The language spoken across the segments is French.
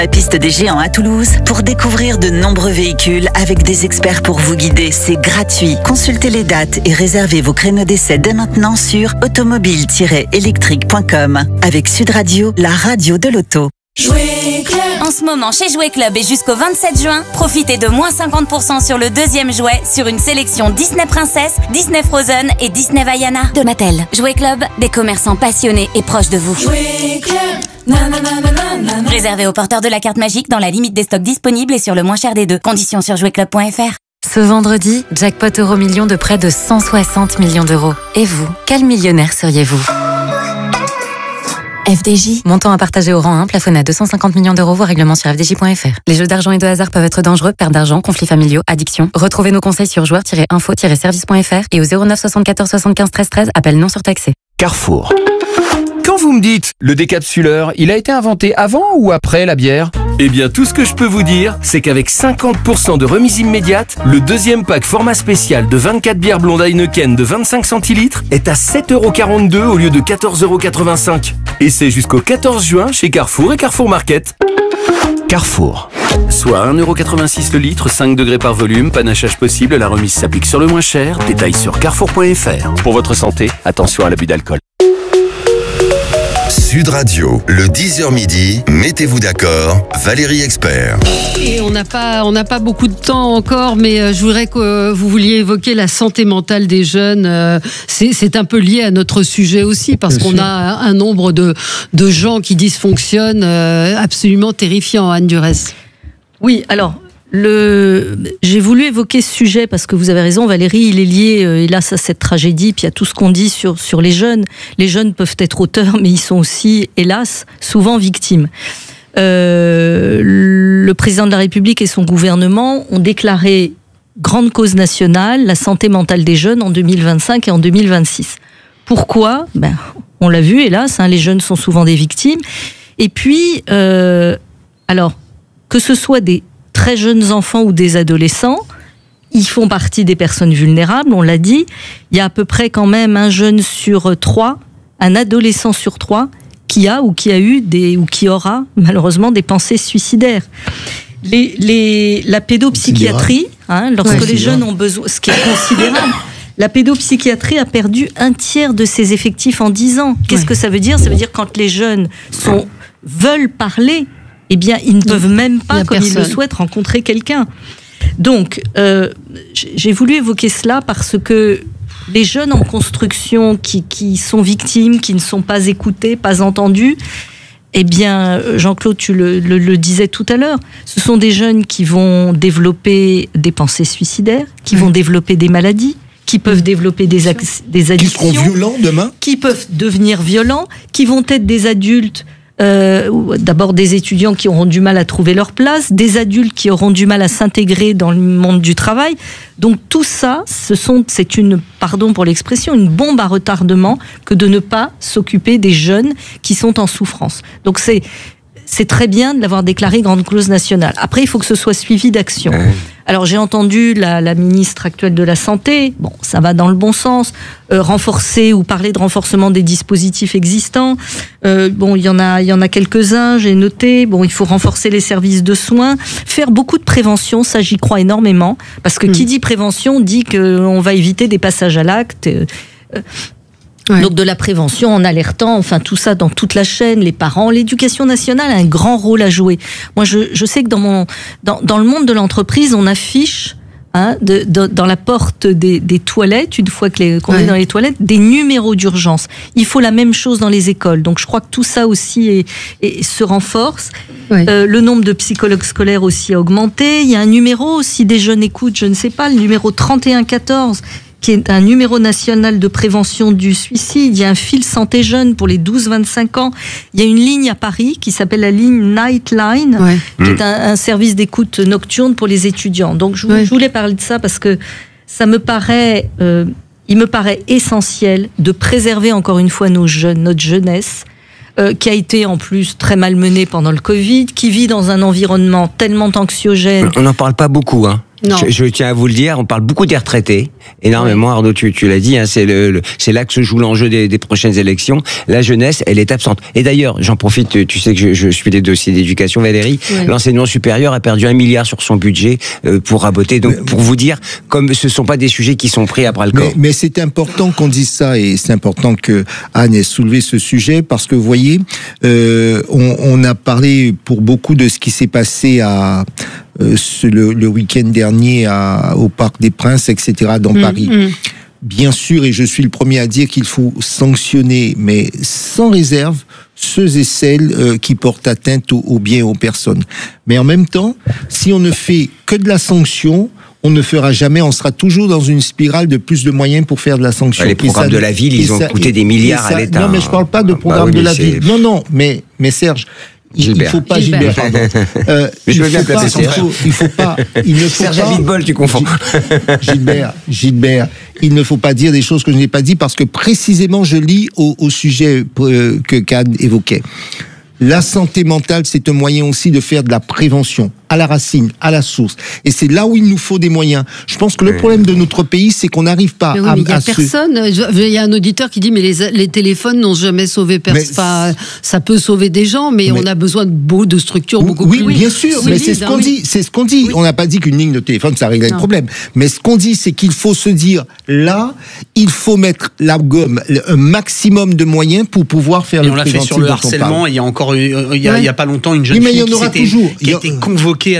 La piste des géants à Toulouse pour découvrir de nombreux véhicules avec des experts pour vous guider. C'est gratuit. Consultez les dates et réservez vos créneaux d'essai dès maintenant sur automobile-électrique.com avec Sud Radio, la radio de l'auto. Jouet Club. En ce moment, chez Jouet Club et jusqu'au 27 juin, profitez de moins 50% sur le deuxième jouet sur une sélection Disney Princess, Disney Frozen et Disney Vaiana de Mattel. Jouet Club, des commerçants passionnés et proches de vous. Jouet Club. Réservé aux porteurs de la carte magique dans la limite des stocks disponibles et sur le moins cher des deux. Conditions sur jouetclub.fr. Ce vendredi, jackpot Euro-Million de près de 160 millions d'euros. Et vous, quel millionnaire seriez-vous ? FDJ. Montant à partager au rang 1, plafonné à 250 millions d'euros, voire règlement sur fdj.fr. Les jeux d'argent et de hasard peuvent être dangereux, perte d'argent, conflits familiaux, addiction. Retrouvez nos conseils sur joueurs-info-service.fr et au 09 74 75 13 13, appel non surtaxé. Carrefour. Quand vous me dites, le décapsuleur, il a été inventé avant ou après la bière ? Eh bien, tout ce que je peux vous dire, c'est qu'avec 50% de remise immédiate, le deuxième pack format spécial de 24 bières blondes Heineken de 25 centilitres est à 7,42€ au lieu de 14,85€. Et c'est jusqu'au 14 juin chez Carrefour et Carrefour Market. Carrefour. Soit 1,86€ le litre, 5 degrés par volume, panachage possible, la remise s'applique sur le moins cher. Détails sur carrefour.fr. Pour votre santé, attention à l'abus d'alcool. Sud Radio, le 10h midi, mettez-vous d'accord, Valérie Expert. Et on n'a pas beaucoup de temps encore, mais je voudrais que vous vouliez évoquer la santé mentale des jeunes. C'est un peu lié à notre sujet aussi, parce qu'on a un nombre de gens qui dysfonctionnent absolument terrifiant, Anne Durès. Oui, alors... J'ai voulu évoquer ce sujet parce que vous avez raison, Valérie, il est lié, hélas, à cette tragédie, puis à tout ce qu'on dit sur les jeunes. Les jeunes peuvent être auteurs, mais ils sont aussi, hélas, souvent victimes. Le président de la République et son gouvernement ont déclaré grande cause nationale la santé mentale des jeunes en 2025 et en 2026. Pourquoi ? On l'a vu, hélas, les jeunes sont souvent des victimes. Et puis, alors, que ce soit des très jeunes enfants ou des adolescents, ils font partie des personnes vulnérables, on l'a dit. Il y a à peu près quand même un jeune sur 3, un adolescent sur 3, qui a ou qui a eu ou qui aura malheureusement des pensées suicidaires. La pédopsychiatrie, lorsque les jeunes ont besoin, ce qui est considérable, la pédopsychiatrie a perdu un tiers de ses effectifs en 10 ans. Qu'est-ce que ça veut dire ? Ça veut dire quand les jeunes veulent parler, eh bien, ils ne peuvent même pas, comme ils le souhaitent, rencontrer quelqu'un. Donc, j'ai voulu évoquer cela parce que les jeunes en construction qui sont victimes, qui ne sont pas écoutés, pas entendus, eh bien, Jean-Claude, tu le disais tout à l'heure, ce sont des jeunes qui vont développer des pensées suicidaires, qui vont développer des maladies, qui peuvent développer des addictions. Qui seront violents demain ? Qui peuvent devenir violents, qui vont être des adultes. D'abord des étudiants qui auront du mal à trouver leur place, des adultes qui auront du mal à s'intégrer dans le monde du travail. Donc tout ça, c'est une, pardon pour l'expression, une bombe à retardement que de ne pas s'occuper des jeunes qui sont en souffrance. Donc c'est très bien de l'avoir déclaré grande cause nationale. Après, il faut que ce soit suivi d'action. Alors j'ai entendu la ministre actuelle de la Santé, bon, ça va dans le bon sens, renforcer ou parler de renforcement des dispositifs existants. Bon, il y en a quelques-uns, j'ai noté. Bon, il faut renforcer les services de soins, faire beaucoup de prévention, ça j'y crois énormément, parce que qui dit prévention dit qu'on va éviter des passages à l'acte. Donc de la prévention en alertant, enfin tout ça dans toute la chaîne, les parents, l'éducation nationale a un grand rôle à jouer. Moi je sais que dans le monde de l'entreprise, on affiche dans la porte des toilettes, une fois qu'on est dans les toilettes, des numéros d'urgence. Il faut la même chose dans les écoles. Donc je crois que tout ça aussi se renforce. Le nombre de psychologues scolaires aussi a augmenté. Il y a un numéro aussi, des jeunes écoutent, je ne sais pas, le numéro 3114, qui est un numéro national de prévention du suicide. Il y a un fil santé jeune pour les 12-25 ans. Il y a une ligne à Paris qui s'appelle la ligne Nightline, qui est un service d'écoute nocturne pour les étudiants. Donc je voulais parler de ça parce que ça me paraît, il me paraît essentiel de préserver encore une fois notre jeunesse, qui a été en plus très malmenée pendant le Covid, qui vit dans un environnement tellement anxiogène. On n'en parle pas beaucoup, Je tiens à vous le dire, on parle beaucoup des retraités, énormément. Arnaud, tu l'as dit, hein, c'est là que se joue l'enjeu des prochaines élections. La jeunesse, elle est absente. Et d'ailleurs, j'en profite, tu sais que je suis des dossiers d'éducation, Valérie. Oui. L'enseignement supérieur a perdu 1 milliard sur son budget pour raboter. Donc, pour vous dire, comme ce sont pas des sujets qui sont pris à bras le corps. Mais c'est important qu'on dise ça, et c'est important que Anne ait soulevé ce sujet, parce que vous voyez, on a parlé pour beaucoup de ce qui s'est passé le week-end dernier au Parc des Princes, etc., dans Paris. Bien sûr, et je suis le premier à dire qu'il faut sanctionner, mais sans réserve, ceux et celles qui portent atteinte aux biens et aux personnes. Mais en même temps, si on ne fait que de la sanction, on ne fera jamais, on sera toujours dans une spirale de plus de moyens pour faire de la sanction. Les programmes de la ville, ils ont coûté des milliards à l'État. Non, mais je parle pas de programmes de la ville. Non, mais Serge, il ne faut pas Gilbert, pardon. Je veux bien placer Serge. Il faut pas. Serge Abitbol, tu confonds. Gilbert, il ne faut pas dire des choses que je n'ai pas dit, parce que précisément je lis au sujet que Cannes évoquait. La santé mentale, c'est un moyen aussi de faire de la prévention, à la racine, à la source. Et c'est là où il nous faut des moyens. Je pense que le problème de notre pays, c'est qu'on n'arrive pas à... Il y a personne. Il y a un auditeur qui dit, mais les téléphones n'ont jamais sauvé personne. Enfin, ça peut sauver des gens, mais on a besoin de structures beaucoup plus... Oui, bien sûr, mais c'est ce qu'on dit. C'est ce qu'on dit. Oui. On n'a pas dit qu'une ligne de téléphone, ça réglerait le problème. Mais ce qu'on dit, c'est qu'il faut se dire, là, il faut mettre la gomme, un maximum de moyens pour pouvoir faire le préventif. On l'a fait sur le harcèlement. Il y a encore il y a pas longtemps une jeune fille qui a été convoquée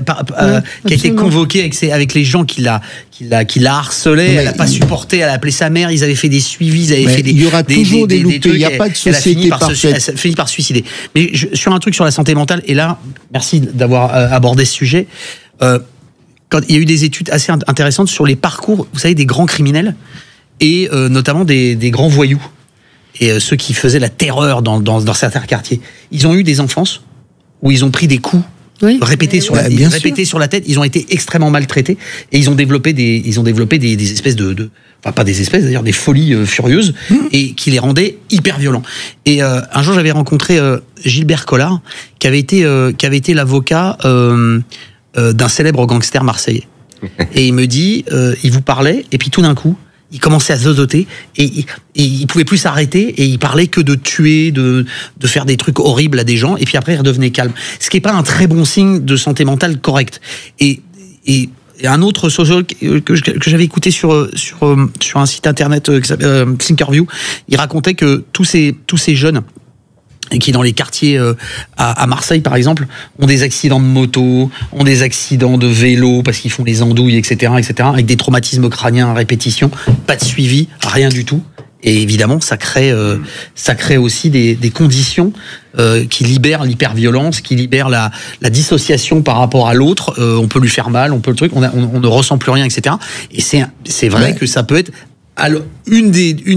avec les gens qui la harcelait. Elle n'a pas supporté, elle a appelé sa mère, ils avaient fait des suivis, ils avaient fait il y aura toujours des loupés, il n'y a pas de société parfaite. Elle a fini par se suicider. Mais sur un truc sur la santé mentale, et là, merci d'avoir abordé ce sujet. Quand il y a eu des études assez intéressantes sur les parcours, vous savez, des grands criminels et notamment des grands voyous. Et ceux qui faisaient la terreur dans certains quartiers, ils ont eu des enfances où ils ont pris des coups répétés sur la tête. Ils ont été extrêmement maltraités et ils ont développé des espèces enfin pas des espèces, d'ailleurs des folies furieuses et qui les rendaient hyper violents. Et un jour j'avais rencontré Gilbert Collard qui avait été l'avocat d'un célèbre gangster marseillais. Et il me dit, il vous parlait et puis tout d'un coup il commençait à zozoter et il pouvait plus s'arrêter et il parlait que de tuer, de faire des trucs horribles à des gens, et puis après il redevenait calme. Ce qui est pas un très bon signe de santé mentale correcte. Et un autre sociologue que j'avais écouté sur un site internet qui s'appelle Thinkerview, il racontait que tous ces jeunes et qui dans les quartiers à Marseille par exemple ont des accidents de moto, ont des accidents de vélo parce qu'ils font les andouilles, etc., avec des traumatismes crâniens à répétition, pas de suivi, rien du tout. Et évidemment, ça crée aussi des conditions qui libèrent l'hyperviolence, qui libèrent la dissociation par rapport à l'autre. On peut lui faire mal, on ne ressent plus rien, etc. Et c'est vrai que ça peut être une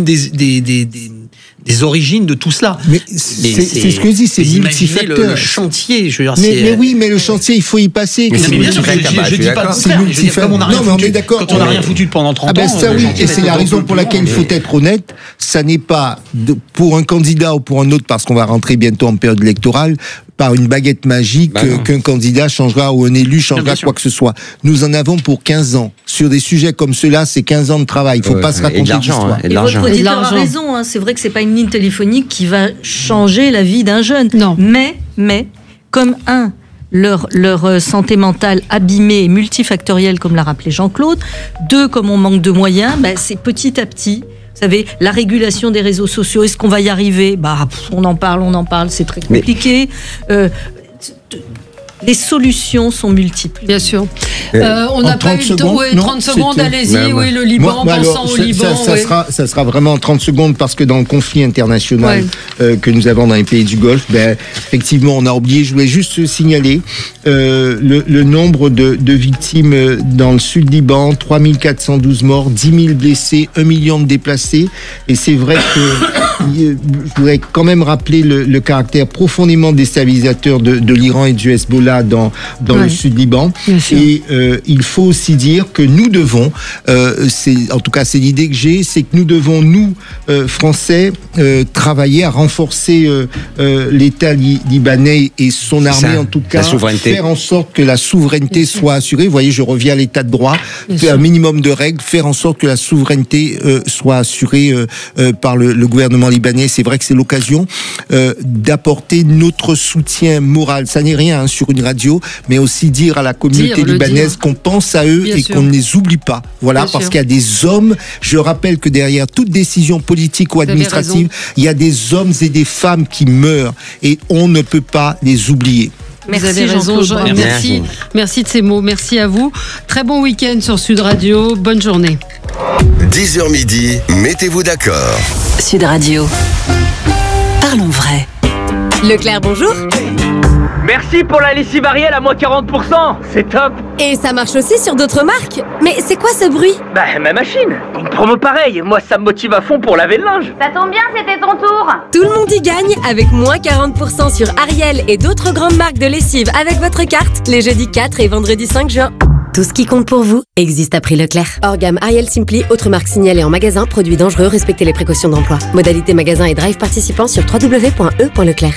des origines de tout cela. Mais c'est ce que je dis, c'est multifacteur. Le chantier, je veux dire, mais le chantier, il faut y passer. Mais bien sûr, je dis pas c'est multifacteur. Non, mais on est d'accord. Quand on n'a rien foutu pendant 30 ans. Ça oui, et c'est la raison pour laquelle il faut être honnête. Ça n'est pas pour un candidat ou pour un autre, parce qu'on va rentrer bientôt en période électorale, par une baguette magique qu'un candidat changera ou un élu changera quoi que ce soit. Nous en avons pour 15 ans. Sur des sujets comme ceux-là, c'est 15 ans de travail. Il ne faut pas se raconter d'histoire. Et votre auditeur a raison. C'est vrai que c'est pas une ligne téléphonique qui va changer la vie d'un jeune. Non. Mais comme leur santé mentale abîmée et multifactorielle, comme l'a rappelé Jean-Claude. 2, comme on manque de moyens, c'est petit à petit. Vous savez, la régulation des réseaux sociaux, est-ce qu'on va y arriver ? On en parle, c'est très compliqué. Les solutions sont multiples. Bien sûr. On n'a pas eu le temps. 30 secondes, allez-y. Oui, le Liban, pensant au Liban. Ça sera vraiment 30 secondes, parce que dans le conflit international que nous avons dans les pays du Golfe, effectivement, on a oublié, je voulais juste signaler le nombre de victimes dans le sud Liban, 3412 morts, 10 000 blessés, 1 million de déplacés. Et c'est vrai que je voudrais quand même rappeler le caractère profondément déstabilisateur de l'Iran et du Hezbollah dans le sud Liban. Et il faut aussi dire que nous devons, c'est l'idée que j'ai, c'est que nous devons, nous, Français, travailler à renforcer l'État libanais et son armée, en tout cas, faire en sorte que la souveraineté soit assurée. Vous voyez, je reviens à l'état de droit, faire un minimum de règles, faire en sorte que la souveraineté soit assurée par le gouvernement libanais. C'est vrai que c'est l'occasion d'apporter notre soutien moral. Ça n'est rien sur une radio, mais aussi dire à la communauté libanaise qu'on pense à eux et qu'on ne les oublie pas. Voilà, parce qu'il y a des hommes. Je rappelle que derrière toute décision politique ou administrative, il y a des hommes et des femmes qui meurent et on ne peut pas les oublier. Vous avez raison, Jean. Merci de ces mots. Merci à vous. Très bon week-end sur Sud Radio. Bonne journée. 10h midi, mettez-vous d'accord. Sud Radio. Parlons vrai. Leclerc, bonjour. Merci pour la lessive Ariel à moins 40%, c'est top. Et ça marche aussi sur d'autres marques. Mais c'est quoi ce bruit? Bah ma machine, une promo pareille, moi ça me motive à fond pour laver le linge. Ça tombe bien, c'était ton tour. Tout le monde y gagne avec moins 40% sur Ariel et d'autres grandes marques de lessive avec votre carte les jeudis 4 et vendredi 5 juin. Tout ce qui compte pour vous existe à prix Leclerc. Hors gamme Ariel Simply, autres marques signalées en magasin, produits dangereux, respectez les précautions d'emploi. Modalité magasin et drive participants sur www.e.leclerc.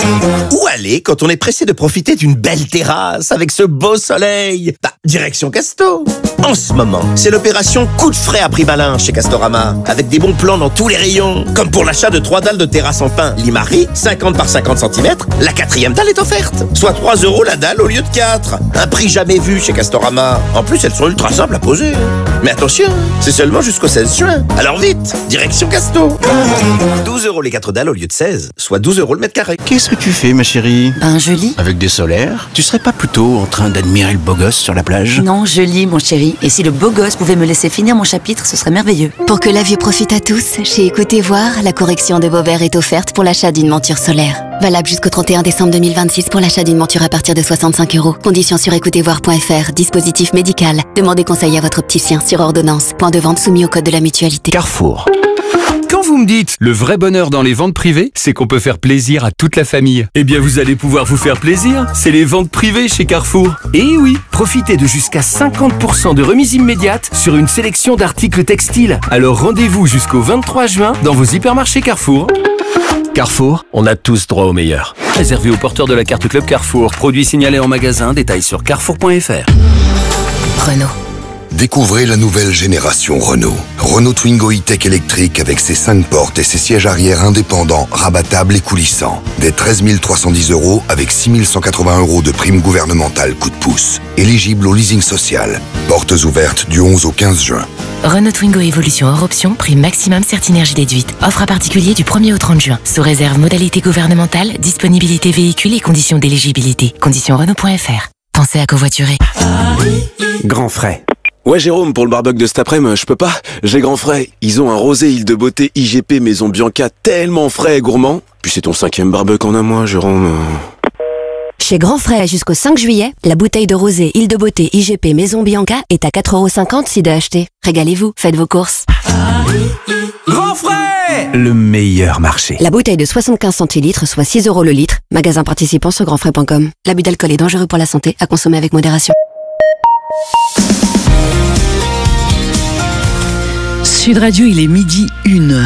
Où aller quand on est pressé de profiter d'une belle terrasse avec ce beau soleil? Direction Casto. En ce moment, c'est l'opération coup de frais à prix malin chez Castorama, avec des bons plans dans tous les rayons. Comme pour l'achat de 3 dalles de terrasse en pin Limari, 50 par 50 cm, la 4e dalle est offerte. Soit 3 € la dalle au lieu de 4. Un prix jamais vu chez Castorama. En plus, elles sont ultra simples à poser. Mais attention, c'est seulement jusqu'au 16 juin. Alors vite, direction Casto. 12 € les 4 dalles au lieu de 16, soit 12 € le mètre carré. Qu'est-ce que tu fais, ma chérie? Je lis. Avec des solaires? Tu serais pas plutôt en train d'admirer le beau gosse sur la plage? Non, je lis, mon chéri. Et si le beau gosse pouvait me laisser finir mon chapitre, ce serait merveilleux. Pour que la vue profite à tous, chez Écoutez Voir, la correction de vos verres est offerte pour l'achat d'une monture solaire. Valable jusqu'au 31 décembre 2026 pour l'achat d'une monture à partir de 65 €. Conditions sur écoutezvoir.fr. Dispositif médical. Demandez conseil à votre opticien sur ordonnance. Point de vente soumis au code de la mutualité. Carrefour. Quand vous me dites le vrai bonheur dans les ventes privées, c'est qu'on peut faire plaisir à toute la famille. Eh bien, vous allez pouvoir vous faire plaisir. C'est les ventes privées chez Carrefour. Et oui, profitez de jusqu'à 50% de remise immédiate sur une sélection d'articles textiles. Alors rendez-vous jusqu'au 23 juin dans vos hypermarchés Carrefour. Carrefour, on a tous droit au meilleur. Réservé aux porteurs de la carte Club Carrefour. Produits signalés en magasin. Détails sur carrefour.fr. Renault. Découvrez la nouvelle génération Renault. Renault Twingo E-Tech électrique avec ses 5 portes et ses sièges arrière indépendants, rabattables et coulissants. Dès 13 310 € avec 6 180 € de prime gouvernementale coup de pouce. Éligible au leasing social. Portes ouvertes du 11 au 15 juin. Renault Twingo Evolution hors option, prime maximum Certinergie déduite. Offre à particulier du 1er au 30 juin. Sous réserve modalité gouvernementale, disponibilité véhicule et conditions d'éligibilité. Conditions Renault.fr. Pensez à covoiturer. Grand frais. Ouais Jérôme, pour le barbecue de cet après-midi, je peux pas. J'ai Grand Frais. Ils ont un rosé île de beauté IGP Maison Bianca tellement frais et gourmand. Puis c'est ton 5e barbecue en un mois, Jérôme. Chez Grand Frais jusqu'au 5 juillet, la bouteille de rosé Île de Beauté IGP Maison Bianca est à 4,50 € si d'acheter. Régalez-vous, faites vos courses. Grand Frais, le meilleur marché. La bouteille de 75 centilitres, soit 6 € le litre. Magasin participant sur grandfrais.com. L'abus d'alcool est dangereux pour la santé, à consommer avec modération. Sud Radio, il est 12h01.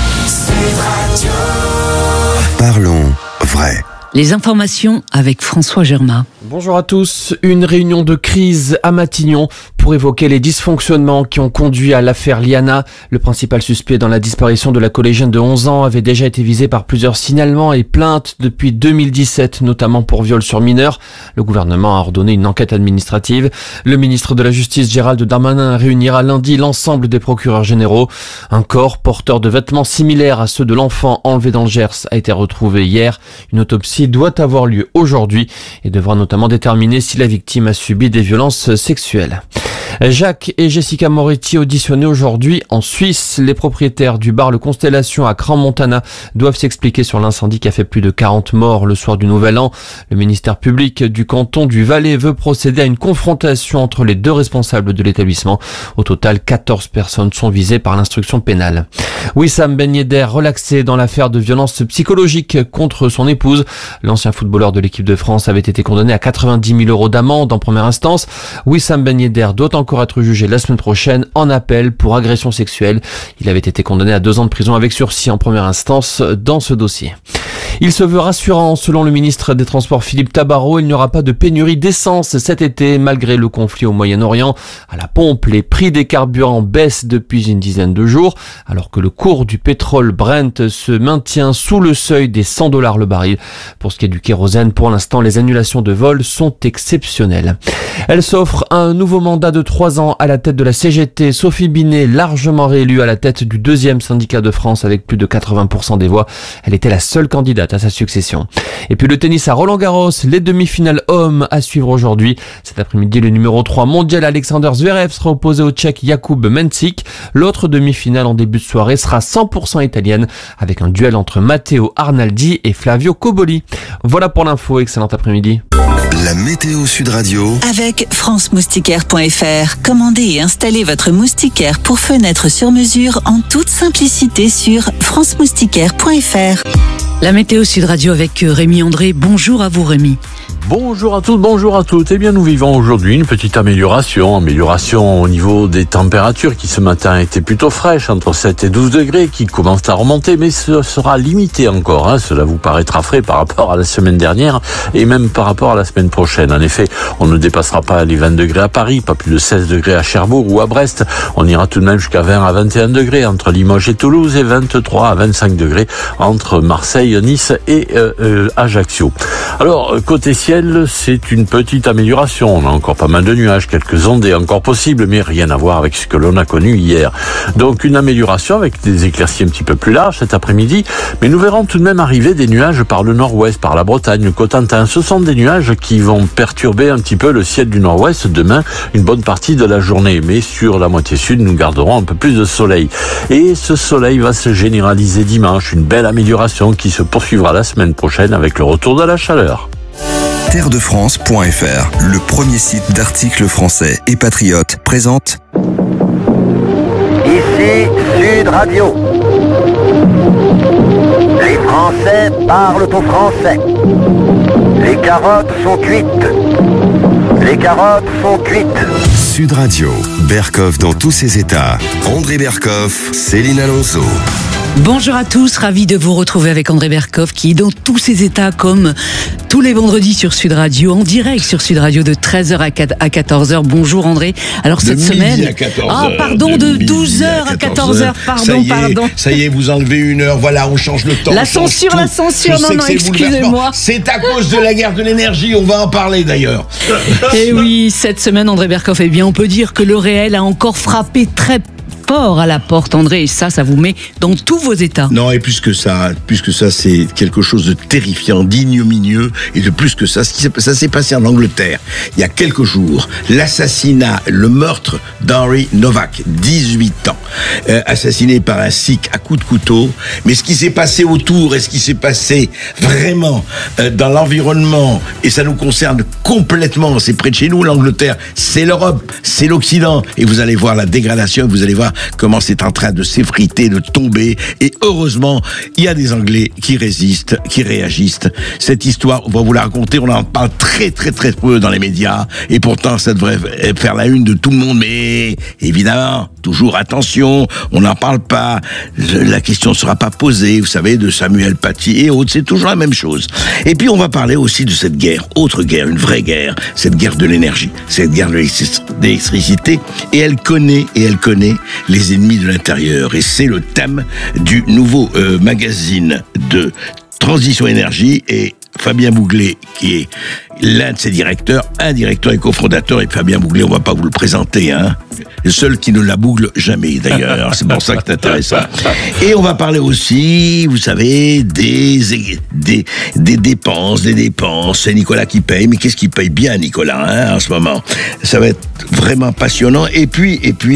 Parlons vrai. Les informations avec François Germain. Bonjour à tous. Une réunion de crise à Matignon pour évoquer les dysfonctionnements qui ont conduit à l'affaire Liana. Le principal suspect dans la disparition de la collégienne de 11 ans avait déjà été visé par plusieurs signalements et plaintes depuis 2017, notamment pour viol sur mineur. Le gouvernement a ordonné une enquête administrative. Le ministre de la Justice, Gérald Darmanin, réunira lundi l'ensemble des procureurs généraux. Un corps porteur de vêtements similaires à ceux de l'enfant enlevé dans le Gers a été retrouvé hier. Une autopsie doit avoir lieu aujourd'hui et devra notamment déterminer si la victime a subi des violences sexuelles. Jacques et Jessica Moretti auditionnés aujourd'hui en Suisse. Les propriétaires du bar Le Constellation à Crans-Montana doivent s'expliquer sur l'incendie qui a fait plus de 40 morts le soir du Nouvel An. Le ministère public du canton du Valais veut procéder à une confrontation entre les deux responsables de l'établissement. Au total, 14 personnes sont visées par l'instruction pénale. Wissam Ben Yedder relaxé dans l'affaire de violence psychologique contre son épouse. L'ancien footballeur de l'équipe de France avait été condamné à 90 000 € d'amende en première instance. Wissam Ben Yedder doit encore être jugé la semaine prochaine en appel pour agression sexuelle. Il avait été condamné à 2 ans de prison avec sursis en première instance dans ce dossier. Il se veut rassurant, selon le ministre des Transports Philippe Tabarot, il n'y aura pas de pénurie d'essence cet été malgré le conflit au Moyen-Orient. À la pompe, les prix des carburants baissent depuis une dizaine de jours, alors que le cours du pétrole Brent se maintient sous le seuil des $100 le baril. Pour ce qui est du kérosène, pour l'instant, les annulations de vols sont exceptionnelles. Elle s'offre un nouveau mandat de 3 ans à la tête de la CGT. Sophie Binet, largement réélue à la tête du 2e syndicat de France avec plus de 80% des voix. Elle était la seule candidate à sa succession. Et puis le tennis à Roland-Garros, les demi-finales hommes à suivre aujourd'hui. Cet après-midi, le numéro 3 mondial Alexander Zverev sera opposé au Tchèque Jakub Mensik. L'autre demi-finale en début de soirée sera 100% italienne avec un duel entre Matteo Arnaldi et Flavio Cobolli. Voilà pour l'info, excellent après-midi. La météo Sud Radio avec franceMoustiquaire.fr. Commandez et installez votre moustiquaire pour fenêtre sur mesure en toute simplicité sur franceMoustiquaire.fr. La météo Sud Radio avec Rémi André. Bonjour à vous Rémi. Bonjour à tous, bonjour à toutes. Eh bien, nous vivons aujourd'hui une petite amélioration au niveau des températures qui ce matin étaient plutôt fraîches, entre 7 et 12 degrés, qui commencent à remonter, mais ce sera limité encore. Cela vous paraîtra frais par rapport à la semaine dernière et même par rapport à la semaine prochaine. En effet, on ne dépassera pas les 20 degrés à Paris, pas plus de 16 degrés à Cherbourg ou à Brest. On ira tout de même jusqu'à 20 à 21 degrés entre Limoges et Toulouse et 23 à 25 degrés entre Marseille, Nice et Ajaccio. Alors, côté ciel, c'est une petite amélioration. On a encore pas mal de nuages, quelques ondées encore possibles, mais rien à voir avec ce que l'on a connu hier. Donc une amélioration avec des éclaircies un petit peu plus larges cet après-midi, mais nous verrons tout de même arriver des nuages par le nord-ouest, par la Bretagne, le Cotentin. Ce sont des nuages qui vont perturber un petit peu le ciel du nord-ouest demain, une bonne partie de la journée. Mais sur la moitié sud, nous garderons un peu plus de soleil. Et ce soleil va se généraliser dimanche, une belle amélioration qui se poursuivra la semaine prochaine avec le retour de la chaleur. terredefrance.fr, le premier site d'articles français et patriotes, présente Ici Sud Radio. Les Français parlent au français. Les carottes sont cuites. Les carottes sont cuites. Sud Radio, Berkoff dans tous ses états. André Berkoff, Céline Alonso. Bonjour à tous, ravi de vous retrouver avec André Berkoff qui est dans tous ses états comme tous les vendredis sur Sud Radio, en direct sur Sud Radio de 13h à 14h. Bonjour André. Alors cette semaine... à 14h. Ah pardon, de 12h à 14h. Pardon. Ça y est, vous enlevez 1 heure, voilà, on change le temps. La censure, non, excusez-moi. C'est à cause de la guerre de l'énergie, on va en parler d'ailleurs. Et oui, cette semaine, André Berkoff, eh bien, on peut dire que le réel a encore frappé très fort à la porte, André, et ça vous met dans tous vos états. Non, et plus que ça, c'est quelque chose de terrifiant, d'ignominieux, et de plus que ça, ça s'est passé en Angleterre il y a quelques jours. L'assassinat, le meurtre d'Henry Novak, 18 ans, assassiné par un sikh à coups de couteau. Mais ce qui s'est passé autour et ce qui s'est passé vraiment dans l'environnement, et ça nous concerne complètement, c'est près de chez nous, l'Angleterre, c'est l'Europe, c'est l'Occident, et vous allez voir la dégradation, vous allez voir comment c'est en train de s'effriter, de tomber. Et heureusement, il y a des Anglais qui résistent, qui réagissent. Cette histoire, on va vous la raconter, on en parle très peu dans les médias. Et pourtant, ça devrait faire la une de tout le monde. Mais évidemment, toujours attention, on n'en parle pas. La question ne sera pas posée, vous savez, de Samuel Paty et autres. C'est toujours la même chose. Et puis, on va parler aussi de cette guerre, autre guerre, une vraie guerre, cette guerre de l'énergie, cette guerre de l'électricité. Et elle connaît les ennemis de l'intérieur. Et c'est le thème du nouveau magazine de Transition Énergie. Et Fabien Bouglet, qui est l'un de ses directeurs, un directeur et cofondateur, et Fabien Bouglet, on va pas vous le présenter, hein. Le seul qui ne la bougle jamais, d'ailleurs. C'est pour ça que c'est intéressant. Et on va parler aussi, vous savez, des dépenses. C'est Nicolas qui paye. Mais qu'est-ce qu'il paye bien, Nicolas, hein, en ce moment? Ça va être vraiment passionnant. Et puis,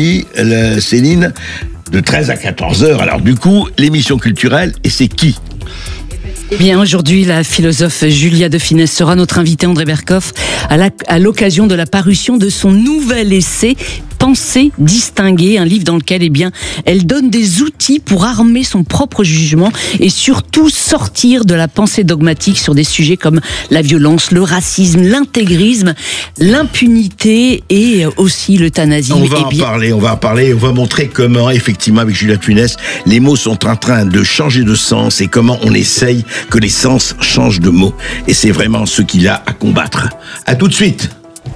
Céline, de 13 à 14h. Alors, du coup, l'émission culturelle, et c'est qui? Bien, aujourd'hui, la philosophe Julia de Finesse sera notre invitée, André Berkoff, à l'occasion de la parution de son nouvel essai Pensée distinguée, un livre dans lequel, elle donne des outils pour armer son propre jugement et surtout sortir de la pensée dogmatique sur des sujets comme la violence, le racisme, l'intégrisme, l'impunité et aussi l'euthanasie. On va en parler, on va montrer comment, effectivement, avec Julia de Finesse, les mots sont en train de changer de sens et comment on essaye que les sens changent de mots. Et c'est vraiment ce qu'il a à combattre. À tout de suite.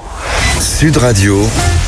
Sud Radio.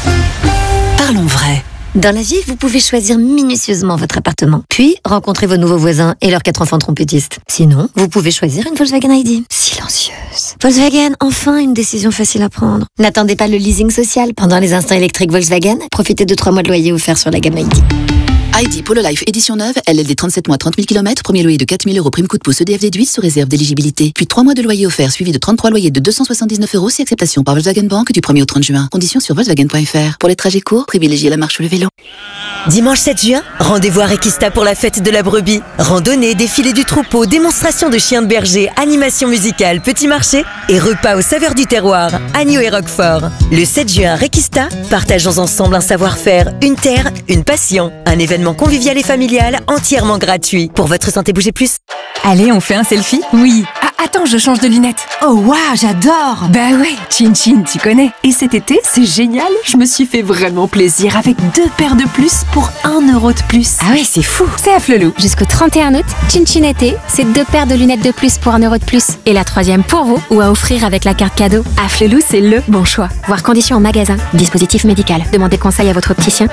Parlons vrai. Dans la vie, vous pouvez choisir minutieusement votre appartement, puis rencontrer vos nouveaux voisins et leurs 4 enfants trompettistes. Sinon, vous pouvez choisir une Volkswagen ID. Silencieuse. Volkswagen, enfin une décision facile à prendre. N'attendez pas le leasing social. Pendant les instants électriques Volkswagen, profitez de 3 mois de loyer offerts sur la gamme ID. ID Polo Life édition neuve, LLD 37 mois 30 000 km, premier loyer de 4 000 € prime coup de pouce EDF déduit sous réserve d'éligibilité. Puis 3 mois de loyer offert suivi de 33 loyers de 279 € si acceptation par Volkswagen Bank du 1er au 30 juin. Conditions sur Volkswagen.fr. Pour les trajets courts, privilégiez la marche ou le vélo. Dimanche 7 juin, rendez-vous à Requista pour la fête de la brebis. Randonnée, défilé du troupeau, démonstration de chiens de berger, animation musicale, petit marché et repas aux saveurs du terroir, agneau et roquefort. Le 7 juin à Requista, partageons ensemble un savoir-faire, une terre, une passion. Un événement convivial et familial entièrement gratuit. Pour votre santé, bougez plus. Allez, on fait un selfie? Oui. Ah, attends, je change de lunettes. Oh waouh, j'adore. Bah ouais, Chin Chin, tu connais. Et cet été, c'est génial. Je me suis fait vraiment plaisir avec 2 paires de plus pour 1 € de plus. Ah ouais, c'est fou. C'est à Flelou. Jusqu'au 31 août, Chin Chin été, c'est 2 paires de lunettes de plus pour 1 € de plus. Et la 3e pour vous ou à offrir avec la carte cadeau. À Flelou, c'est le bon choix. Voir conditions en magasin. Dispositif médical. Demandez conseil à votre opticien.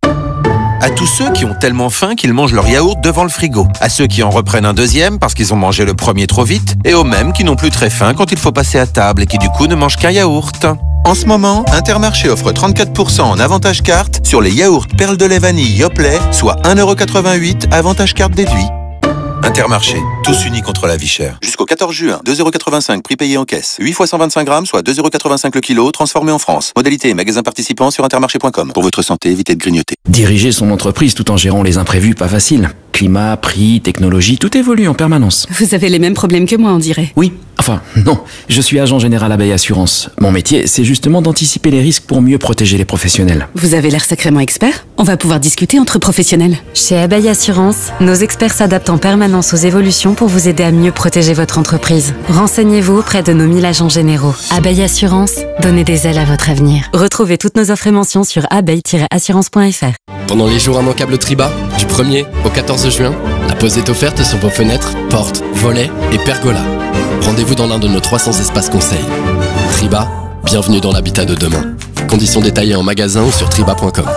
À tous ceux qui ont tellement faim qu'ils mangent leur yaourt devant le frigo. À ceux qui en reprennent un deuxième parce qu'ils ont mangé le premier trop vite. Et aux mêmes qui n'ont plus très faim quand il faut passer à table et qui du coup ne mangent qu'un yaourt. En ce moment, Intermarché offre 34% en avantage carte sur les yaourts perles de lait vanille Yoplait, soit 1,88 € avantage carte déduit. Intermarché, tous unis contre la vie chère. Jusqu'au 14 juin, 2,85 € prix payé en caisse. 8 fois 125 grammes, soit 2,85 € le kilo, transformé en France. Modalité et magasin participant sur intermarché.com. Pour votre santé, évitez de grignoter. Diriger son entreprise tout en gérant les imprévus, pas facile. Climat, prix, technologie, tout évolue en permanence. Vous avez les mêmes problèmes que moi, on dirait. Oui, enfin, non. Je suis agent général Abeille Assurance. Mon métier, c'est justement d'anticiper les risques pour mieux protéger les professionnels. Vous avez l'air sacrément expert. On va pouvoir discuter entre professionnels. Chez Abeille Assurance, nos experts s'adaptent en permanence aux évolutions pour vous aider à mieux protéger votre entreprise. Renseignez-vous auprès de nos 1000 agents généraux. Abeille Assurance, donnez des ailes à votre avenir. Retrouvez toutes nos offres et mentions sur abeille-assurance.fr. Pendant les jours immanquables Triba, du 1er au 14 juin, la pause est offerte sur vos fenêtres, portes, volets et pergolas. Rendez-vous dans l'un de nos 300 espaces conseils. Triba, bienvenue dans l'habitat de demain. Conditions détaillées en magasin ou sur triba.com.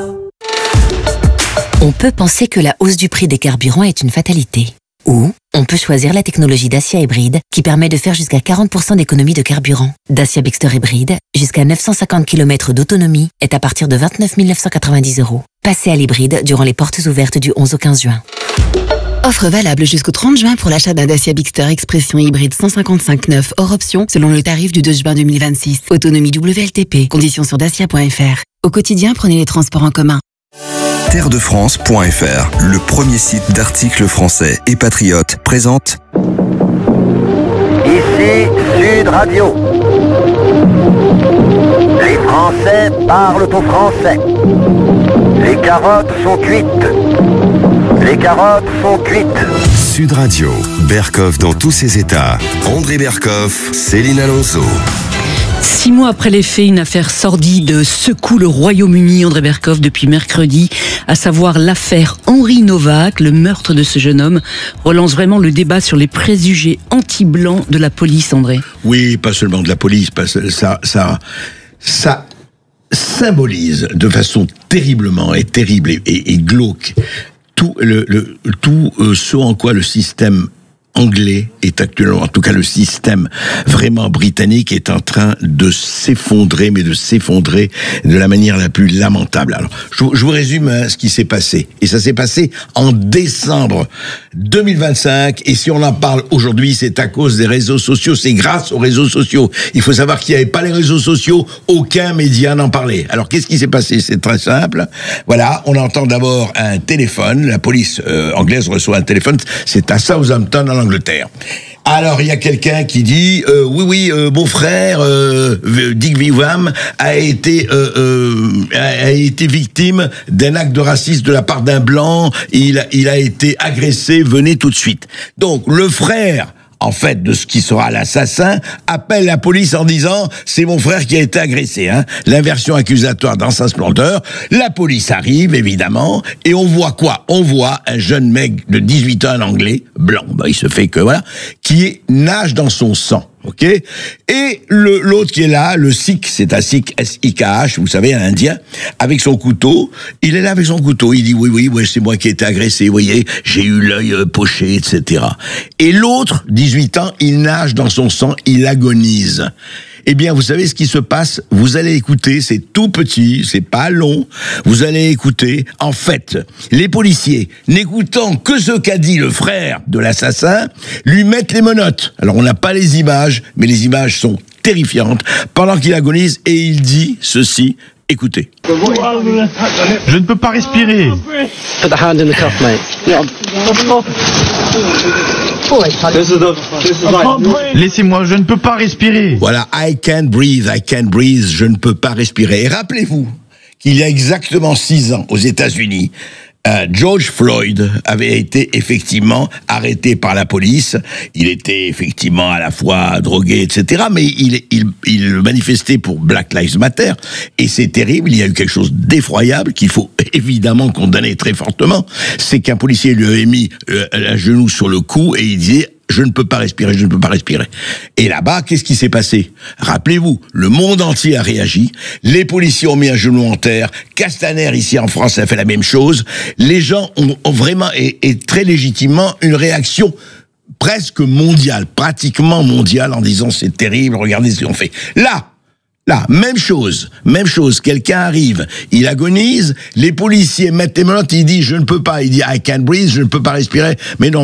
On peut penser que la hausse du prix des carburants est une fatalité. Ou on peut choisir la technologie Dacia Hybride qui permet de faire jusqu'à 40% d'économie de carburant. Dacia Bigster Hybride, jusqu'à 950 km d'autonomie, est à partir de 29 990 €. Passez à l'hybride durant les portes ouvertes du 11 au 15 juin. Offre valable jusqu'au 30 juin pour l'achat d'un Dacia Bigster Expression hybride 155/9 hors option selon le tarif du 2 juin 2026. Autonomie WLTP. Conditions sur dacia.fr. Au quotidien, prenez les transports en commun. Terredefrance.fr, le premier site d'articles français et patriotes, présente Ici Sud Radio. Les Français parlent au français. Les carottes sont cuites. Les carottes sont cuites. Sud Radio, Berkoff dans tous ses états. André Berkoff, Céline Alonso. 6 mois après les faits, une affaire sordide secoue le Royaume-Uni, André Berkoff, depuis mercredi, à savoir l'affaire Henri Novak. Le meurtre de ce jeune homme relance vraiment le débat sur les préjugés anti-blancs de la police, André. Oui, pas seulement de la police, ça symbolise de façon terriblement et terrible et glauque tout ce en quoi le système anglais est actuellement, en tout cas le système vraiment britannique est en train de s'effondrer, mais de s'effondrer de la manière la plus lamentable. Alors, je vous résume ce qui s'est passé. Et ça s'est passé en décembre 2025. Et si on en parle aujourd'hui, c'est à cause des réseaux sociaux. C'est grâce aux réseaux sociaux. Il faut savoir qu'il n'y avait pas les réseaux sociaux, aucun média n'en parlait. Alors, qu'est-ce qui s'est passé? C'est très simple. Voilà, on entend d'abord un téléphone. La police anglaise reçoit un téléphone. C'est à Southampton, en Angleterre. Alors, il y a quelqu'un qui dit mon frère Dick Vivam a été victime d'un acte de racisme de la part d'un blanc. Il a été agressé. Venez tout de suite. Donc, le frère, en fait, de ce qui sera l'assassin, appelle la police en disant « c'est mon frère qui a été agressé ». L'inversion accusatoire dans sa splendeur. La police arrive, évidemment, et on voit quoi? On voit un jeune mec de 18 ans, un anglais, blanc, il se fait que voilà, qui nage dans son sang. Ok, et l'autre qui est là, le Sikh, c'est un Sikh, S-I-K-H, vous savez, un Indien, avec son couteau. Il est là avec son couteau. Il dit oui, c'est moi qui ai été agressé. Vous voyez, j'ai eu l'œil poché, etc. Et l'autre, 18 ans, il nage dans son sang, il agonise. Eh bien, vous savez ce qui se passe? Vous allez écouter, c'est tout petit, c'est pas long. Vous allez écouter. En fait, les policiers, n'écoutant que ce qu'a dit le frère de l'assassin, lui mettent les menottes. Alors, on n'a pas les images, mais les images sont terrifiantes. Pendant qu'il agonise, et il dit ceci. Écoutez. Je ne peux pas respirer. Laissez-moi, je ne peux pas respirer. Voilà, I can't breathe, je ne peux pas respirer. Et rappelez-vous qu'il y a exactement 6 ans, aux États-Unis, George Floyd avait été effectivement arrêté par la police. Il était effectivement à la fois drogué, etc. Mais il manifestait pour Black Lives Matter. Et c'est terrible, il y a eu quelque chose d'effroyable qu'il faut évidemment condamner très fortement. C'est qu'un policier lui avait mis un genou sur le cou et il disait « je ne peux pas respirer, je ne peux pas respirer ». Et là-bas, qu'est-ce qui s'est passé? Rappelez-vous, le monde entier a réagi. Les policiers ont mis un genou en terre. Castaner, ici en France, a fait la même chose. Les gens ont vraiment, et très légitimement, une réaction presque mondiale, pratiquement mondiale, en disant c'est terrible, regardez ce qu'on fait. Là, même chose, quelqu'un arrive, il agonise, les policiers mettent les menottes, il dit je ne peux pas, il dit I can't breathe, je ne peux pas respirer, mais non.